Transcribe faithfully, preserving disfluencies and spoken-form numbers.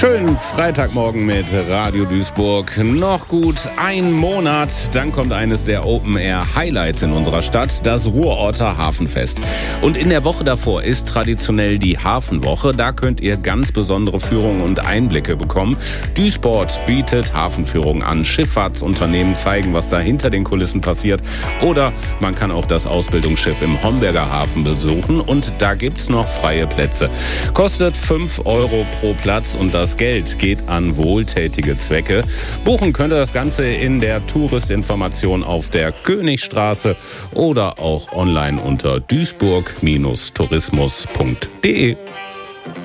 Schönen Freitagmorgen mit Radio Duisburg. Noch gut ein Monat, dann kommt eines der Open-Air-Highlights in unserer Stadt, das Ruhrorter Hafenfest. Und in der Woche davor ist traditionell die Hafenwoche. Da könnt ihr ganz besondere Führungen und Einblicke bekommen. Duisport bietet Hafenführungen an. Schifffahrtsunternehmen zeigen, was da hinter den Kulissen passiert. Oder man kann auch das Ausbildungsschiff im Homberger Hafen besuchen. Und da gibt's noch freie Plätze. Kostet fünf Euro pro Platz und das Geld geht an wohltätige Zwecke. Buchen könnt ihr das Ganze in der Touristinformation auf der Königstraße oder auch online unter duisburg Tourismus punkt de.